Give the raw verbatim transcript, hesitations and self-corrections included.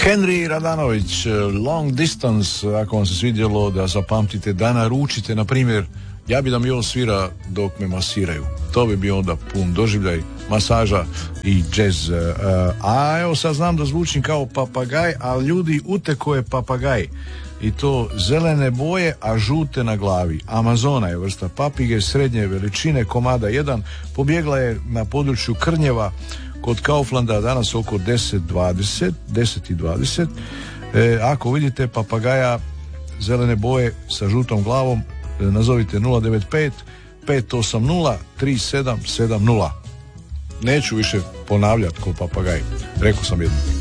Henry Radanović, Long Distance, ako vam se svidjelo da zapamtite, da naručite, na primjer, ja bi da mi ovo svira dok me masiraju. To bi bio onda pun doživljaj, masaža i džez. A evo sad znam da zvučim kao papagaj, ali ljudi, uteko je papagaj. I to zelene boje, a žute na glavi. Amazona je vrsta papige srednje veličine, komada jedan, pobjegla je na području Krnjeva kod Kauflanda danas oko deset dvadeset, deset i dvadeset. E, ako vidite papagaja zelene boje sa žutom glavom, e, nazovite nula devet pet, pet osam nula, tri sedam sedam nula. Neću više ponavljati ko papagaj, rekao sam jedno.